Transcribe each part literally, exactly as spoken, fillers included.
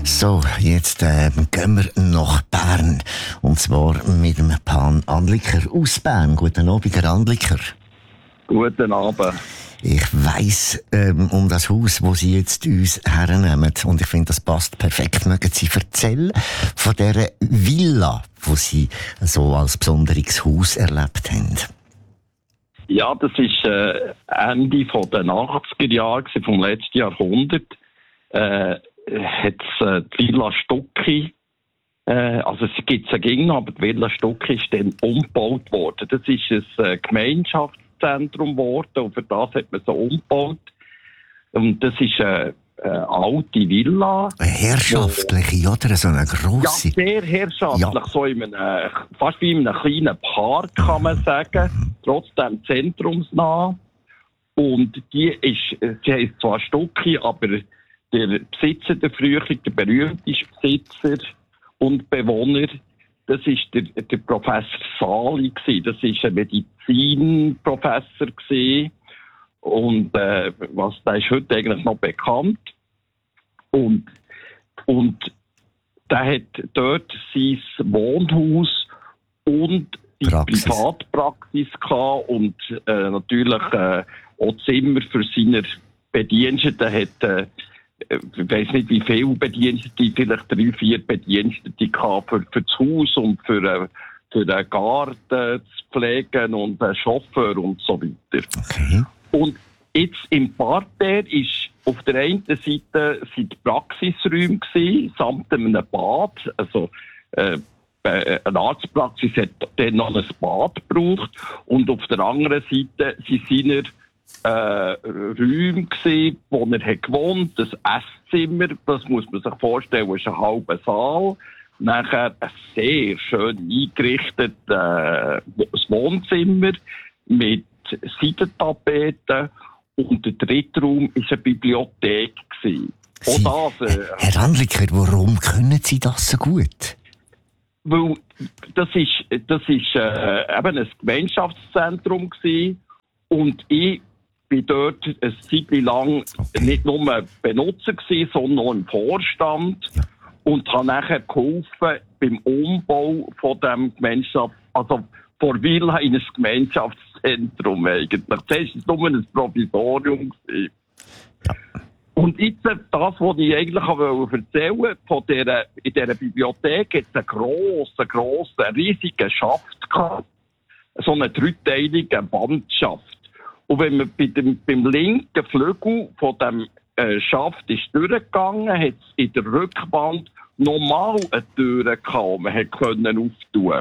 So, jetzt äh, gehen wir nach Bern. Und zwar mit dem Pan Andliker aus Bern. Guten Abend, Herr Andliker. Guten Abend. Ich weiss ähm, um das Haus, das Sie jetzt uns hernehmen. Und ich finde, das passt perfekt. Mögen Sie erzählen von dieser Villa, die Sie so als besonderes Haus erlebt haben? Ja, das war äh, Ende der achtziger Jahre vom letzten Jahrhundert. Äh, hat es äh, die Villa Stucki, äh, also es gibt es ja aber die Villa Stucki ist dann umgebaut worden. Das ist ein äh, Gemeinschaftszentrum geworden und für das hat man so umgebaut. Und das ist eine, eine alte Villa. Eine herrschaftliche, oder? So eine grosse. Ja, sehr herrschaftlich. Ja. So in einem, fast wie in einem kleinen Park, kann man sagen. Mhm. Trotzdem zentrumsnah. Und die ist, sie heisst zwar Stucki, aber der Besitzer, der frühere, der berühmteste Besitzer und Bewohner, das ist der, der Professor Sali gewesen. Das ist ein Medizinprofessor gewesen. Und, äh, was, der ist heute eigentlich noch bekannt. Und, und der hat dort sein Wohnhaus und die Praxis. Privatpraxis gehabt und, äh, natürlich, äh, auch Zimmer für seine Bediensteten hat, äh, ich weiss nicht, wie viele Bedienstete, vielleicht drei, vier Bedienstete gehabt für, für das Haus und für, äh, für den Garten zu pflegen und einen Chauffeur und so weiter. Okay. Und jetzt im Parterre ist auf der einen Seite sind die Praxisräume gewesen, samt einem Bad. Also, äh, eine Arztpraxis hat dann noch ein Bad gebraucht. Und auf der anderen Seite sind seine äh, Räume gewesen, wo er hat gewohnt, das Esszimmer, das muss man sich vorstellen, ist ein halber Saal. Nachher ein sehr schön eingerichtetes äh, Wohnzimmer mit Seidentapeten und der dritte Raum war eine Bibliothek gewesen. Sie, das, äh, Herr Andliker, warum können Sie das so gut? Weil das ist, das ist äh, eben ein Gemeinschaftszentrum gewesen und ich bin dort eine Zeit lang okay. nicht nur Benutzer gewesen, sondern auch im Vorstand ja. und habe nachher geholfen beim Umbau von dem Gemeinschaft, also vor Villa in ein Gemeinschaftszentrum eigentlich. Zuerst war es nur ein Provisorium gewesen. Ja. Und jetzt, das, was ich eigentlich erzählen wollte, von dieser, in dieser Bibliothek hat es einen grossen, grossen, riesigen Schaft gehabt. So eine dreiteilige Bandschaft. Und wenn man bei dem, beim linken Flügel von dem äh, Schaft ist durchgegangen, hat es in der Rückwand nochmal eine Tür gehabt, man hat können auftun.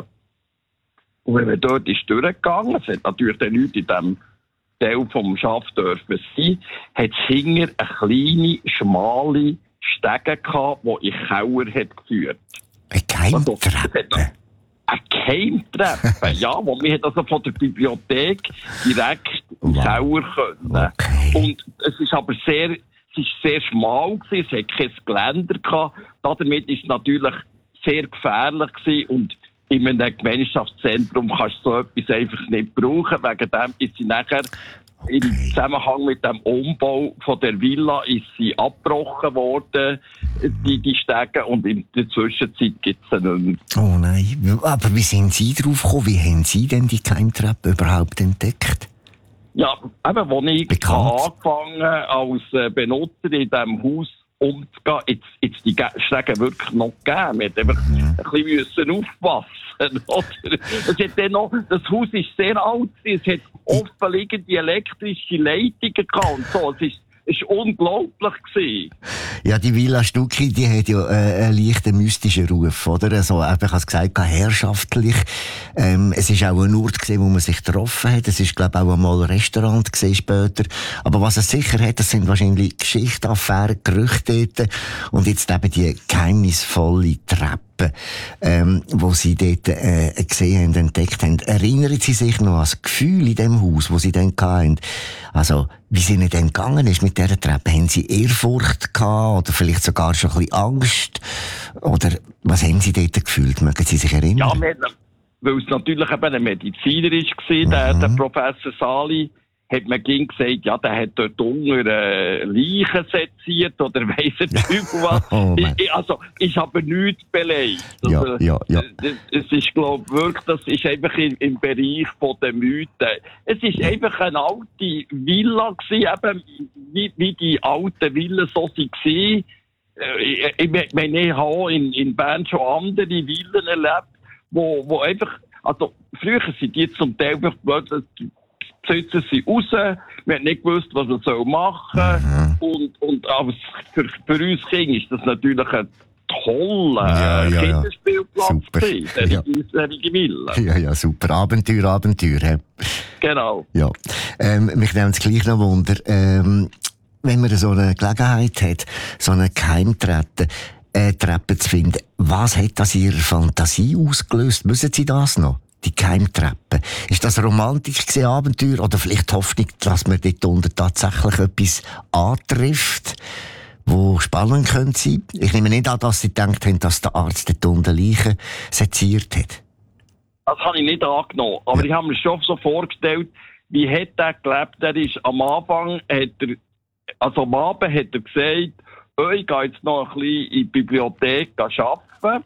Und wenn man dort ist durchgegangen, es hat natürlich dann nichts in diesem Teil vom Schaft dürfen sein, hat es hinter eine kleine, schmale Stege gehabt, die in den Keller hat geführt. Eine Geheimtreppe? Eine Geheimtreppe, ja, wo wir also von der Bibliothek direkt in den Keller können. Okay. Und es ist aber sehr, es ist sehr schmal gewesen, es hat kein Geländer gehabt. Damit ist es natürlich sehr gefährlich gewesen und in einem Gemeinschaftszentrum kannst du so etwas einfach nicht brauchen. Wegen dem ist sie nachher okay. im Zusammenhang mit dem Umbau von der Villa ist sie abgebrochen worden, die, die Stege, und in der Zwischenzeit gibt es sie nicht mehr. Oh nein, aber wie sind Sie drauf gekommen? Wie haben Sie denn die Geheimtreppe überhaupt entdeckt? Ja, eben, als ich Bekannt. angefangen als Benutzer in diesem Haus umzugehen, jetzt, jetzt die Stege wirklich noch gegeben. Wir mussten einfach ja. ein bisschen aufpassen. Oder? Es hat dann noch, das Haus ist sehr alt, es hat offenliegende elektrische Leitungen gehabt und so. Es ist, es war unglaublich gewesen. Ja, die Villa Stucki, die hat ja äh, einen leichten mystischen Ruf, oder? Also, eben, ich habe es gesagt, herrschaftlich. Ähm, es ist auch ein Ort gewesen, wo man sich getroffen hat. Es ist, glaube ich, auch einmal ein Restaurant gewesen später. Aber was es sicher hat, das sind wahrscheinlich Geschichten, Affären, Gerüchte dort. Und jetzt eben die geheimnisvolle Treppe, ähm, wo Sie dort äh, gesehen haben, entdeckt haben. Erinnern Sie sich noch an das Gefühl in dem Haus, das Sie dann hatten? Also, wie es Ihnen dann gegangen ist mit dieser Treppe? Haben Sie Ehrfurcht gehabt oder vielleicht sogar schon ein bisschen Angst? Oder was haben Sie dort gefühlt? Mögen Sie sich erinnern? Ja, wir, weil es natürlich eben ein Mediziner war, der, mhm. der Professor Sali, hat man gegen gesagt, ja, der hat dort unten äh, Leichen seziert oder weiss der Teufel was. Oh, ich, also, ist aber nichts belegt. Also, ja, ja, ja. Es ist, glaube ich, wirklich, das ist einfach im, im Bereich von den Mythen. Es ist einfach eine alte Villa gewesen, eben, wie, wie die alten Villen so waren. Ich, ich meine, ich habe in, in Bern schon andere Villen erlebt, wo, wo einfach, also, früher sind die zum Teil einfach plötzlich, sitzen sie raus, wir haben nicht gewusst, was wir machen sollen. Mhm. Und, und aber für, für uns Kinder ist das natürlich ein toller ja, ja, Kinderspielplatz. Super. Gewesen, ja. Diese Villa. Ja, ja, super. Abenteuer, Abenteuer. He? Genau. Ja. Ähm, mich nimmt es gleich noch Wunder, ähm, wenn man so eine Gelegenheit hat, so eine Geheimtreppe äh, Treppe zu finden, was hat das in Ihrer Fantasie ausgelöst? Wissen Sie das noch? Die Geheimtreppe. Ist das romantisch gewesen, Abenteuer? Oder vielleicht Hoffnung, dass man dort unten tatsächlich etwas antrifft, wo spannend könnte sein? Ich nehme nicht an, dass Sie gedacht haben, dass der Arzt dort unten Leichen seziert hat. Das habe ich nicht angenommen. Aber ja. Ich habe mir schon so vorgestellt, wie hat er gelebt? Er ist am Anfang, hat er, also am Abend hat er gesagt, oh, ich gehe jetzt noch ein bisschen in die Bibliothek arbeiten.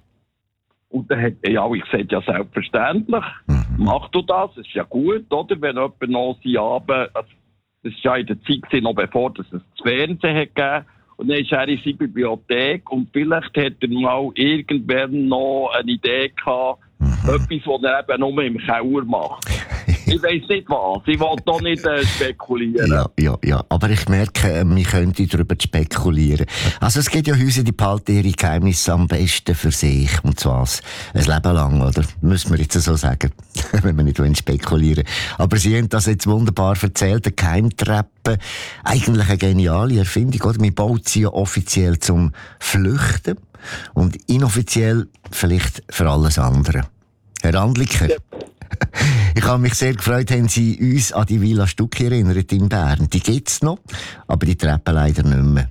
Und dann hat er ja, ich gesagt, ja, selbstverständlich, mhm. mach du das, ist ja gut, oder? Wenn jemand noch sie Abend, also, das war ja in der Zeit gewesen, noch bevor es das Fernsehen hat gegeben. Und dann ist er in seine Bibliothek und vielleicht hat er mal irgendwann noch eine Idee gehabt, mhm. etwas, was er eben nur im Keller macht. Ich weiss nicht was. Ich will doch nicht äh, spekulieren. Ja, ja, ja. Aber ich merke, wir könnten darüber spekulieren. Also es gibt ja Häuser, die behalten ihre Geheimnisse am besten für sich. Und zwar ein Leben lang, oder? Müssen wir jetzt so sagen. Wenn wir nicht spekulieren wollen. Aber Sie haben das jetzt wunderbar erzählt. Eine Geheimtreppe. Eigentlich eine geniale Erfindung, oder? Man baut sie ja offiziell zum Flüchten. Und inoffiziell vielleicht für alles andere. Herr Andliker. Ja. Ich habe mich sehr gefreut, haben Sie uns an die Villa Stucki erinnert in Bern. Die gibt es noch, aber die Treppe leider nicht mehr.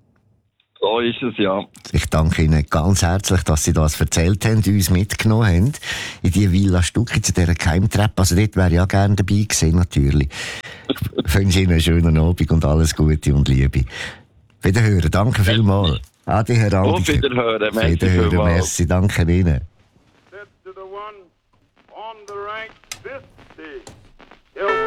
So ist es, ja. Ich danke Ihnen ganz herzlich, dass Sie das erzählt haben, uns mitgenommen haben in die Villa Stucki, zu dieser Geheimtreppe. Also dort wäre ich ja gerne dabei gewesen, natürlich. Ich wünsche Ihnen einen schönen Abend und alles Gute und Liebe. Wiederhören, danke vielmals. Adi, Herr Andliker. Auf Wiederhören, merci Wiederhören, merci, danke Ihnen. On the rank, this day,